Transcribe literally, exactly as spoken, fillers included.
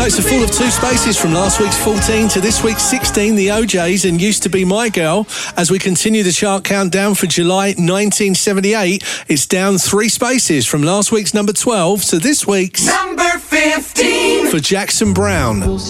Notes are full of two spaces from last week's fourteen to this week's sixteen, the O Js and Used to Be My Girl. As we continue the chart countdown for July nineteen seventy-eight, it's down three spaces from last week's number twelve to this week's number fifteen for Jackson Browne.